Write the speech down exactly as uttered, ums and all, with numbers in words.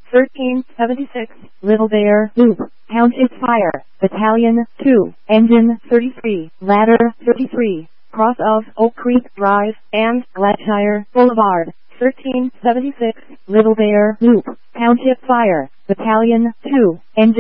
thirteen seventy-six, Little Bear Loop, Township Fire, Battalion two, Engine thirty-three, Ladder thirty-three, cross of Oak Creek Drive, and Gladshire Boulevard, thirteen seventy-six, Little Bear Loop, Township Fire, Battalion two, Engine